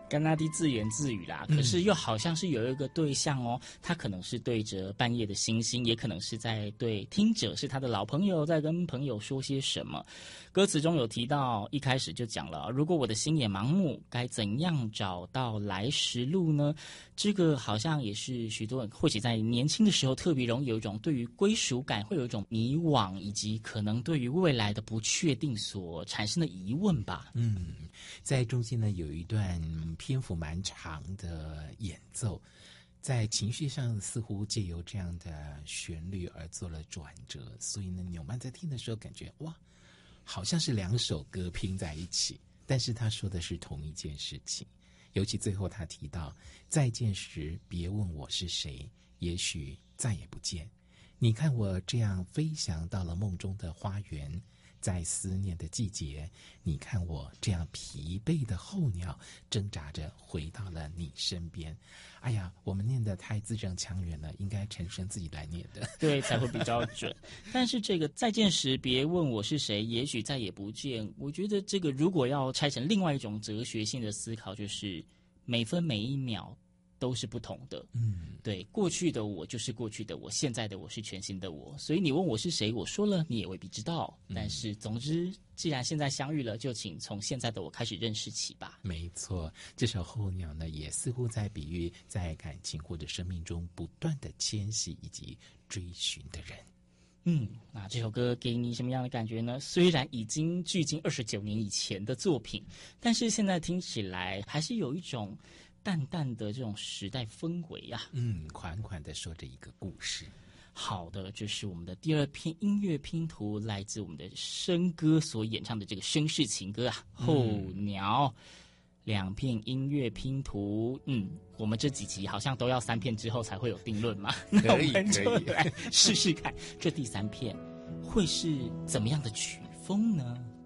甘那迪自言自语啦，可是又好像是有一个对象哦，他可能是对着半夜的星星，也可能是在对听者是他的老朋友，在跟朋友说些什么。歌词中有提到，一开始就讲了，如果我的心也盲目，该怎样找到来时路呢？这个好像也是许多人或许在年轻的时候特别容易有一种对于归属感会有一种迷惘，以及可能对于未来的不确定所产生的疑问吧。 在中间呢有一段篇幅蛮长的演奏，在情绪上似乎借由这样的旋律而做了转折，所以呢纽曼在听的时候感觉哇，好像是两首歌拼在一起，但是他说的是同一件事情。尤其最后他提到，再见时别问我是谁，也许再也不见。你看我这样飞翔到了梦中的花园，在思念的季节，你看我这样疲惫的候鸟挣扎着回到了你身边。哎呀，我们念得太字正腔圆了，应该陈升自己来念的， 对，才会比较准。但是这个再见时别问我是谁，也许再也不见，我觉得这个如果要拆成另外一种哲学性的思考，就是每分每一秒都是不同的。对，过去的我就是过去的我，现在的我是全新的我，所以你问我是谁，我说了你也未必知道。但是总之既然现在相遇了，就请从现在的我开始认识起吧。 没错，这首候鸟呢也似乎在比喻在感情或者生命中不断的迁徙以及追寻的人。 那这首歌给你什么样的感觉呢？虽然已经距今29年以前的作品，但是现在听起来还是有一种淡淡的这种时代氛围啊。 款款的说着一个故事。 好的，这是我们的第二篇音乐拼图，来自我们的笙歌所演唱的这个绅士情歌啊，候鸟。2片音乐拼图，我们这几集好像都要3片之后才会有定论嘛。那我们就来试试看，这第3片会是怎么样的曲风呢？